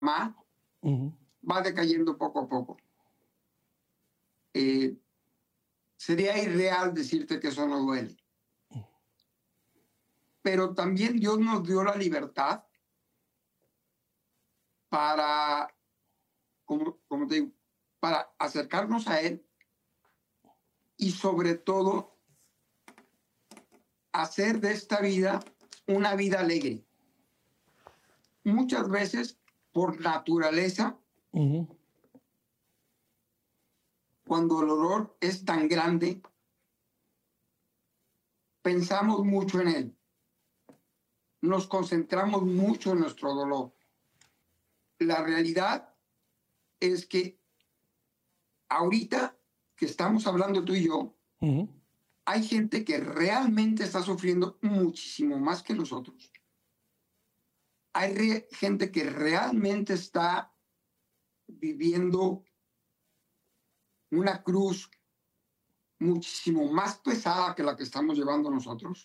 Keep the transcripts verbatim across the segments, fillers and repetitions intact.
mamá uh-huh. va decayendo poco a poco. Eh, sería irreal decirte que eso no duele. Pero también Dios nos dio la libertad para, como, como te digo, para acercarnos a Él y sobre todo hacer de esta vida una vida alegre. Muchas veces, por naturaleza, uh-huh. cuando el dolor es tan grande, pensamos mucho en él. Nos concentramos mucho en nuestro dolor. La realidad es que ahorita que estamos hablando tú y yo, uh-huh. hay gente que realmente está sufriendo muchísimo más que nosotros. Hay re- gente que realmente está viviendo una cruz muchísimo más pesada que la que estamos llevando nosotros.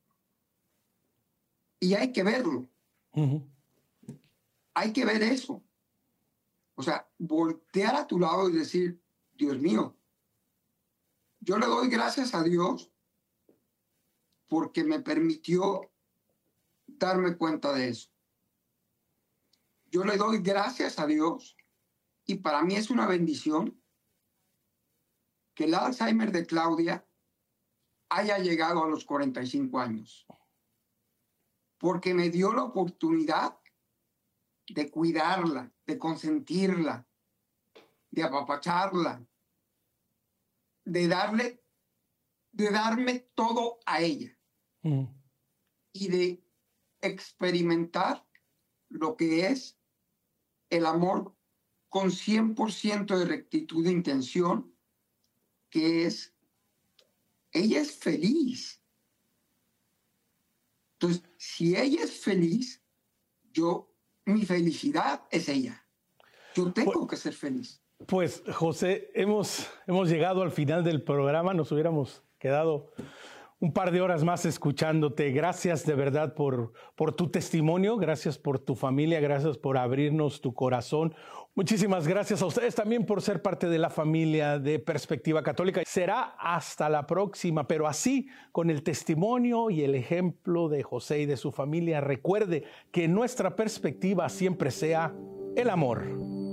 Y hay que verlo. Uh-huh. Hay que ver eso. O sea, voltear a tu lado y decir, Dios mío, yo le doy gracias a Dios porque me permitió darme cuenta de eso. Yo le doy gracias a Dios y para mí es una bendición que el Alzheimer de Claudia haya llegado a los cuarenta y cinco años. Porque me dio la oportunidad de cuidarla, de consentirla, de apapacharla, de darle, de darme todo a ella. Mm. Y de experimentar lo que es el amor con cien por ciento de rectitud de intención, que es, ella es feliz. Entonces, si ella es feliz, yo, mi felicidad es ella. Yo tengo pues, que ser feliz. Pues, José, hemos, hemos llegado al final del programa. Nos hubiéramos quedado un par de horas más escuchándote. Gracias de verdad por, por tu testimonio. Gracias por tu familia. Gracias por abrirnos tu corazón. Muchísimas gracias a ustedes también por ser parte de la familia de Perspectiva Católica. Será hasta la próxima, pero así, con el testimonio y el ejemplo de José y de su familia, recuerde que nuestra perspectiva siempre sea el amor.